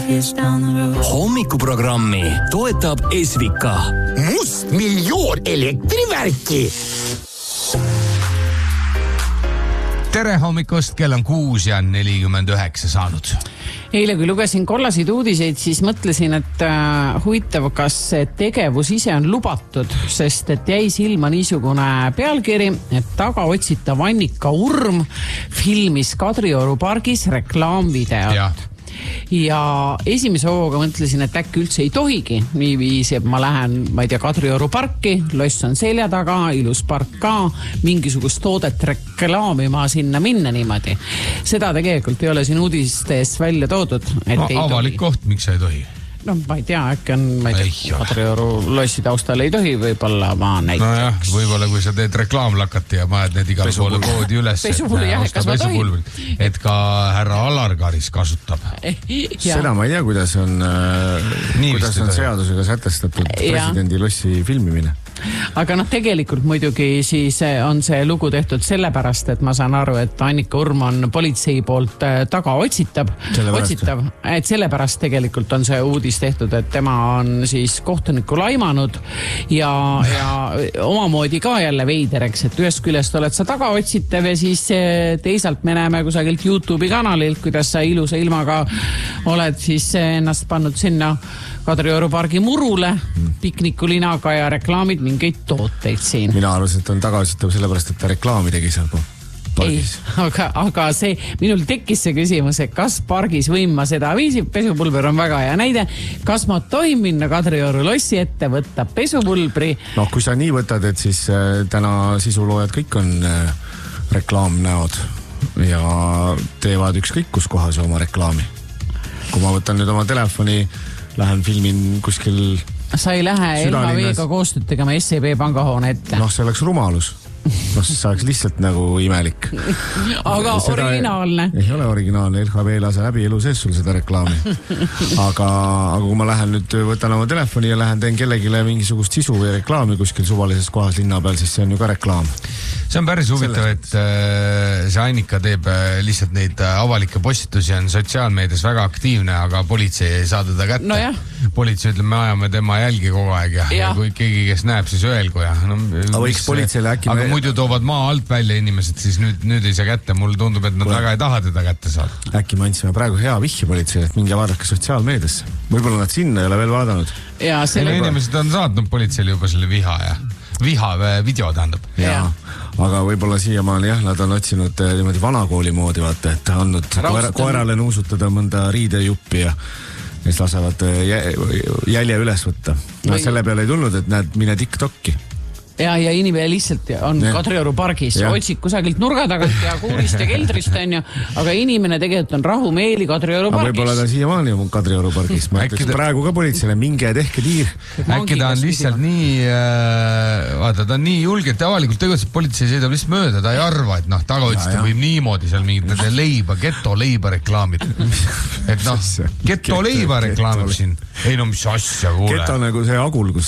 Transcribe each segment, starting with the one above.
Hommikuprogrammi toetab Esvika. Mustmiljoon elektrivärki. Tere hommikust, kell on 6:49 saanud. Eile, kui lugesin kollasid uudiseid, siis mõtlesin, et huvitav, kas see tegevus ise on lubatud, sest et jäi silma niisugune pealkiri, et tagaotsitav Annika Urm filmis Kadrioru pargis reklaamvideot. Ja esimese hooga mõtlesin, et äkki üldse ei tohigi niiviisi, et ma lähen, ma ei tea, Kadrioru parki, loss on selja taga, ilus park ka, mingisugust toodet reklaamima sinna minna niimoodi. Seda tegelikult ei ole siin uudistes välja toodud, et ei avalik tohi. Koht, miks sa ei tohi? No ma ei tea, äkki on, ma ei tea, Kadrioru lossi taustal ei tohi, võib-olla ma näiteks. Nojah, võib-olla kui sa teed reklaamlakati ja paned need igal poole koodi üles, et ka härra Alar Karis kasutab. Seda ma ei tea, kuidas on seadusega sätestatud presidendi lossi filmimine. Aga tegelikult muidugi siis on see lugu tehtud sellepärast, et ma saan aru, et Annika Urm on politsei poolt taga otsitav, et sellepärast tegelikult on see uudis tehtud, et tema on siis kohtunikku laimanud ja omamoodi ka jälle veidereks, et ühest küljest oled sa taga otsitav ja siis teisalt me näeme kusagilt YouTube'i kanalilt, kuidas sa ilusa ilmaga oled siis ennast pannud sinna Kadrioru pargi murule, piknikulinaga ja reklaamid mingeid tooteid siin. Mina arvasin, et on tagaotsitav sellepärast, et ta reklaami tegi seal pargis. Ei, aga see, minul tekkis see küsimus, et kas pargis võin ma seda viisi, pesupulber on väga hea näide, kas ma tohin minna Kadrioru lossi ette, võtta pesupulbri? No kui sa nii võtad, et siis täna sisuloojad kõik on reklaamnäod ja teevad ükskõik kus kohas oma reklaami. Kui ma võtan nüüd oma telefoni, lähen filmin kuskil sa ei lähe LHV-ga koostööd tegema SEB pangahoone ette. See oleks rumalus. See oleks lihtsalt nagu imelik. Aga originaalne. Ei ole originaalne, LHV ei lase läbi elu sees sul seda reklaami. Aga kui ma lähen nüüd, võtan oma telefoni ja lähen teen kellegile mingisugust sisu või reklaami kuskil suvalises kohas linna peal, siis see on ju ka reklaam. See on päris huvitav, et see Annika teeb lihtsalt neid avalikke postitusi, on sotsiaalmeedias väga aktiivne, aga politsei ei saa teda kätte. No jah. Politsei ütleb, me ajame tema jälgi kogu aeg ja kui keegi, kes näeb, siis öelgu. Aga muidu toovad maa alt välja inimesed, siis nüüd ei saa kätte. Mulle tundub, et nad väga ei taha teda kätte saada. Äkki me andsime praegu hea vihje politseile, et minge vaadake sotsiaalmeediasse. Võib-olla nad sinna ei ole veel vaadanud. Inimesed on saatnud politseile juba selle viha video tähendab. Aga võib-olla siiamaani nad on otsinud niimoodi vanakooli moodi, vaata, et andnud koerale nuusutada mõnda riidejuppi ja siis lasevad jälje üles võtta. Selle peale ei tulnud, et näed, mine TikTok'i. Ja inimene lihtsalt on Kadrioru pargis, otsib kusagilt nurga tagant ja kuulist ja keldrist on ju, aga inimene tegelikult on rahumeeli Kadrioru pargis. Võib-olla ta siiamaani on Kadrioru pargis, ma ütleks praegu ka politseile, minge tehke tiir. Äkki ta on lihtsalt nii, vaata, ta on nii julgelt ja avalikult tegutseb, politsei sõidab lihtsalt mööda, ta ei arva, et tagaotsita võib niimoodi seal mingid leiba, geto leiba reklaamid. Et geto leiba reklaamib siin. Ei mis asja, kuule. Geto nagu see agul, kus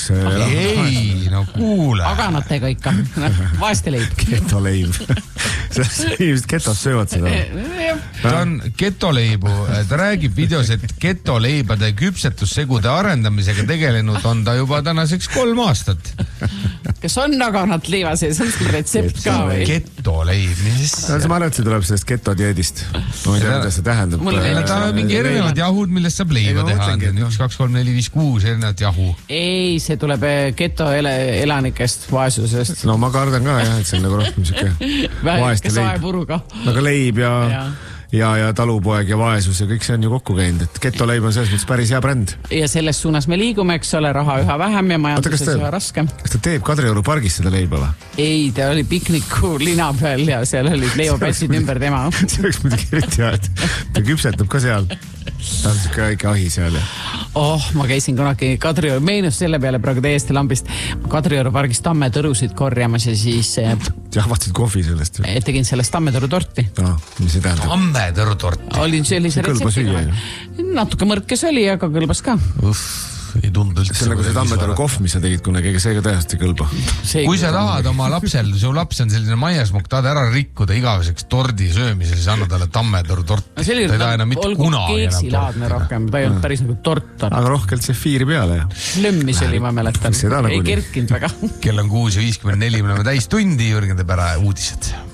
ei, kuule. Aganatega ikka, vaeste leib. Geto leib. Inimesed getos söövad seda. Ta on geto leibu, ta räägib videos, et geto leibade küpsetussegude arendamisega tegelenud on ta juba tänaseks 3 aastat. Kas on aganat leiva sees, on sul retsept ka või? Geto leib, mis? Ma arvan, et see tuleb sellest geto dieedist. Ma ei tea, mida see tähendab. Ta on mingi erinevad jahud, millest saab leiva teha. 1, 2, 3, 4, 5, 6 erinevat jahu. Ei, see tuleb geto elanikest vaesusest. No ma kardan ka jah, et see on nagu rohkem siuke vaeste leib. Aga leib ja talupoeg ja vaesus ja kõik see on ju kokku käinud, et geto leib on selles mõttes päris hea bränd. Ja selles suunas me liigume, eks ole, raha üha vähem ja majanduses üha raskem. Kas ta teeb Kadrioru pargis seda leiba või? Ei, ta oli pikniku lina peal ja seal olid leivapassid ümber tema. See oleks muidugi eriti hea, et ta küpsetab ka seal. Ta on siuke väike ahi seal. Ma käisin kunagi Kadrioru, meenus selle peale praegu täiesti lambist. Kadrioru pargis tammetõrusid korjamas ja siis jahvatsid kohvi sellest. Tegin sellest tammetõru torti. Mis see tähendab? Tammetõru torti. Olin sellise retseptiga. Natuke mõrkes oli, aga kõlbas ka. ei tundu üldse. See on nagu see Tammetaru kohv, mis sa tegid kunagi, ega see ka tõesti ei kõlba. Kui sa tahad oma lapsel, su laps on selline maiasmukk, tahad ära rikkuda igaveseks tordi söömisel, siis anna talle Tammetaru tort. Ta ei taha enam mitte kunagi keeksilaadne rohkem, ta ei olnud päris nagu tort. Aga rohkelt sefiiri peale. Lömmis oli, ma mäletan. Ei kerkinud väga. Kell on 6:54, me oleme täis tundi, Jürgen teeb ära uudised.